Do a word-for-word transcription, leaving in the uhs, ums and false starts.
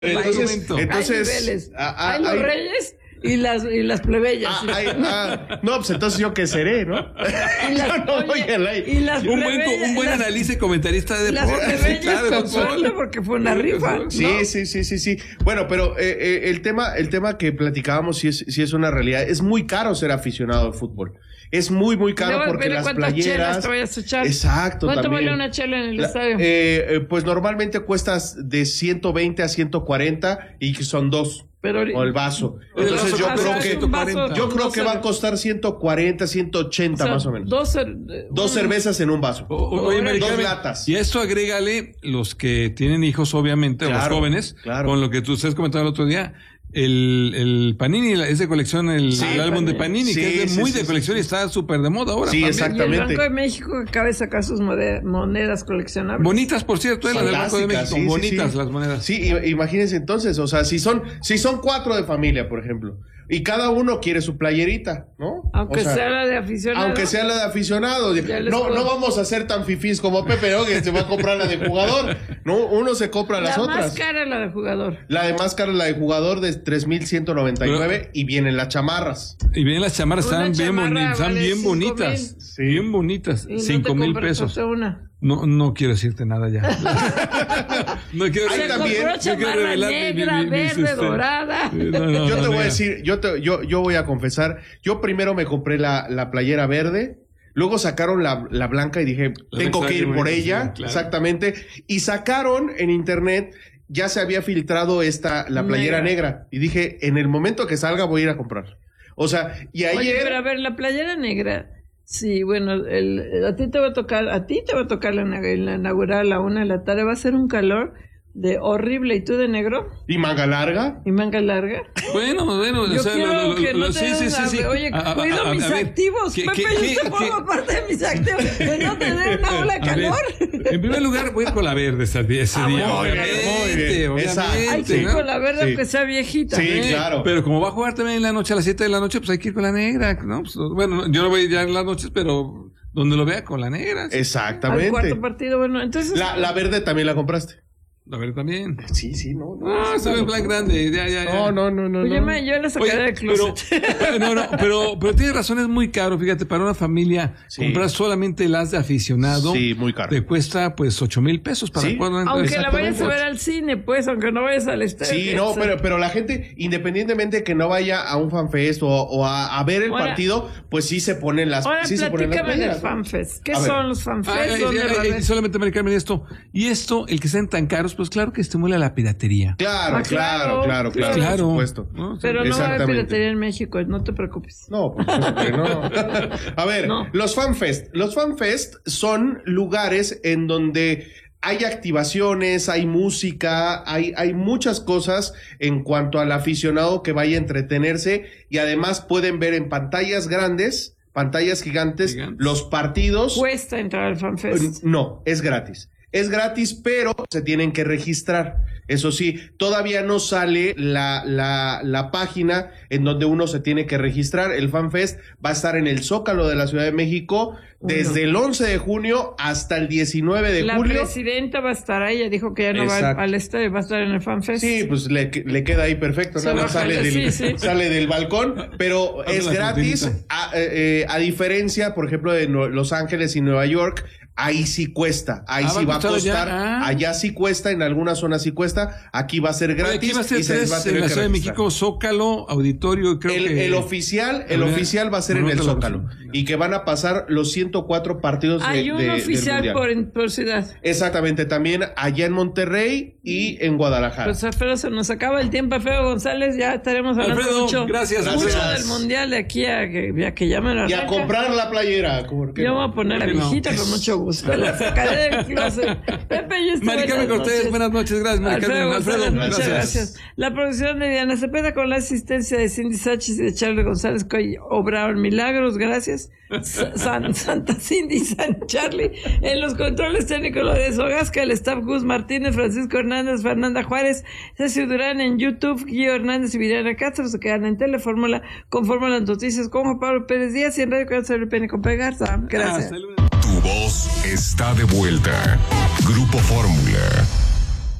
Entonces, entonces hay niveles. A, a, hay los hay, reyes y las, y las plebeyas. Ah, hay, ah, no, pues entonces yo qué seré, ¿no? Y las, yo no oye, voy al aire. y las un buen, plebeyas, un buen las, analista y comentarista de las deportes. plebeyas Claro, con fútbol. suerte porque fue una rifa. Sí, ¿no? sí, sí, sí, sí. Bueno, pero eh, eh, el tema, el tema que platicábamos sí es, sí es una realidad. Es muy caro ser aficionado de fútbol. Es muy, muy caro Luego, porque las ¿cuántas playeras. chelas te vayas a echar? Exacto, ¿Cuánto también. vale una chela en el La, estadio? Eh, eh, pues normalmente cuestas de ciento veinte a ciento cuarenta y que son dos. Pero, o el vaso. El Entonces vaso yo ah, creo es que un vaso, yo creo dos que va a cerve- costar ciento cuarenta, ciento ochenta o sea, más o menos. Dos, cer- Dos bueno, cervezas en un vaso. O- o- oye, Mari dos Carmen, latas. Y a esto agrégale los que tienen hijos, obviamente, Claro, o los jóvenes, claro. con lo que tú ustedes comentaban el otro día. El, el Panini, la- es de colección, el, Sí, el álbum de Panini, sí, que es de sí, muy sí, de sí, colección sí. y está súper de moda ahora. Sí, también. exactamente. Y el Banco de México acaba de sacar sus mode- monedas coleccionables. Bonitas, por cierto, eh, las del Banco de México. Fantásticas, sí, sí, Bonitas sí. las monedas. Sí, i- imagínense entonces, o sea, si son, si son cuatro de familia, por ejemplo, y cada uno quiere su playerita, ¿no? Aunque O sea, sea la de aficionado. Aunque sea la de aficionado. Ya les No, puedo- no vamos a ser tan fifís como Pepe, ¿no? Que se va a comprar la de jugador. No, uno se compra la las más otras. cara la de jugador. La de más cara es la de jugador de tres mil ciento noventa y nueve y vienen las chamarras. Y bien, las chamarras Una están bien, chamarra boni- están vale bien cinco bonitas. mil. Sí. Bien bonitas. Y no Cinco te mil compraste pesos. una. No, no quiero decirte nada ya. no quiero, Ahí Se también- compró no quiero chamarra revelar mi- negra, mi- mi- mis, verde, este, dorada. Sí, no, no, Yo te no, voy a mira. decir, yo, te, yo, yo voy a confesar, yo primero me compré la, la playera verde, luego sacaron la, la blanca y dije, La tengo blanca que ir muy por bonita, ella, sí, claro. exactamente, y sacaron en internet, ya se había filtrado esta, la playera Negra. negra, y dije, en el momento que salga voy a ir a comprar. O sea, y ayer... Oye, pero a ver, la playera negra. Sí, bueno, el, a ti te va a tocar, a ti te va a tocar la, la inaugurar a la una de la tarde. Va a ser un calor de horrible. ¿Y tú de negro? ¿Y manga larga? ¿Y manga larga? Bueno, bueno, Yo o sea, quiero lo- lo- que lo- no sí, te sí, den sí, una- sí. Oye, A- a- cuido a- mis a ver, activos. ¿qué- Pepe, qué- yo qué- te formo qué- parte de mis activos. Que no te den una ola de A ver, calor. en primer lugar, voy a ir con la verde ese día. Ese Ah, día bueno, obviamente, muy bien. Esa- obviamente, Hay que ir ¿no? con la verde Sí. aunque sea viejita. Sí, Eh, claro. Pero como va a jugar también en la noche a las siete de la noche, pues hay que ir con la negra, ¿no? Pues, bueno, yo no voy ya en las noches, pero donde lo vea con la negra. sí. Al Exactamente. cuarto partido, bueno, entonces... La, la verde también la compraste. A ver también. Sí, sí, no. Ah, se ve en plan grande, ya, ya, ya. No, no, no, no. Oye, no. ma, yo la sacaré Oye, del pero, closet. no, no, pero, pero tienes razón, es muy caro, fíjate, para una familia Sí. comprar solamente las de aficionado. Sí, muy caro. Te cuesta pues ocho mil pesos para Sí. cuando Aunque la vayas a Exactamente. ver al cine, pues, aunque no vayas al estadio. Sí, no, pero, pero la gente, independientemente que no vaya a un fanfest o, o a, a ver el Ahora- partido, pues sí se ponen las, Ahora sí se ponen las platícame del playeras, ¿no? FanFest. ¿Qué A ver. son los FanFest? Ay, ay, ¿Dónde ay, va a ay, haber? solamente Mari Carmen esto. Y esto, el que sean tan caros, pues claro que estimula la piratería. Claro, Ah, claro, claro, claro, claro, Claro. por supuesto. ¿no? Pero no va a haber Exactamente. piratería en México, no te preocupes. No, por supuesto que no. A ver, No. los FanFest. Los FanFest son lugares en donde hay activaciones, hay música, hay, hay muchas cosas en cuanto al aficionado que vaya a entretenerse y además pueden ver en pantallas grandes, pantallas gigantes, Gigantes. los partidos. Cuesta entrar al FanFest. No, es gratis. Es gratis, pero se tienen que registrar. Eso sí, todavía no sale la, la, la página en donde uno se tiene que registrar. El FanFest va a estar en el Zócalo de la Ciudad de México desde el once de junio hasta el diecinueve de La julio. presidenta va a estar ahí, ella dijo que ya no Exacto. va al estadio, va a estar en el FanFest. Sí, pues le, le queda ahí perfecto, Se nada más baja, sale sí, del, sí. sale del balcón, pero Hace es la gratis, cortinita. a, eh, a diferencia, por ejemplo, de Nue- Los Ángeles y Nueva York, ahí sí cuesta, ahí Ah, sí va va a a costar allá. costar, Ah. allá sí cuesta, en algunas zonas sí cuesta, aquí va a ser Oye, gratis aquí va a ser y se les va a tres en tener la que Ciudad de registrar. México, Zócalo, Auditorio, creo El, que... el oficial, el A ver, oficial va a ser en el anótalo, Zócalo sí. y que van a pasar los ciento cuatro partidos de, Hay un de- del oficial Mundial. por, por ciudad. Exactamente, también allá en Monterrey y en Guadalajara. Pues Alfredo, se nos acaba el tiempo, Alfredo González, ya estaremos hablando Alfredo, mucho, gracias, mucho gracias. del mundial de aquí a que, ya que ya me lo y a arranca. comprar la playera. ¿Por qué Yo no? me voy a poner la ¿Por qué no? viejita con mucho gusto. La sacaré del closet. Pepe, yo estoy. Mari Carmen buenas Cortés, noches. buenas noches, gracias, Mari Alfredo, Carmen. Alfredo, González, muchas gracias. gracias. La producción de Diana Cepeda con la asistencia de Cindy Sánchez y de Charlie González, que hoy obraron milagros, gracias. Sa- San- Santa Cindy y San Charlie. En los controles técnicos, Lorenzo Gasca, el staff Gus Martínez, Francisco Hernández, Fernanda Juárez, Ceci Durán en YouTube, Guillo Hernández y Viriana Castro se quedan en Telefórmula con Fórmula Noticias con Juan Pablo Pérez Díaz y en Radio Canal R P N con Pegarza. Gracias. Hasta luego. Tu voz está de vuelta. Grupo Fórmula.